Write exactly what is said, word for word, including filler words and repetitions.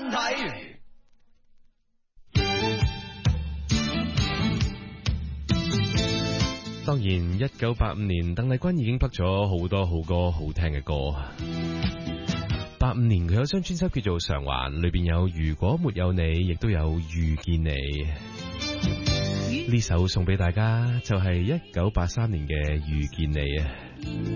身體。 當然，一九八五年，鄧麗君已經拍咗好多好歌好聽嘅歌。八五年佢有張專輯叫做《償還》，裏邊有如果沒有你，亦都有遇見你。呢首送俾大家，就係一九八三年嘅遇見你啊。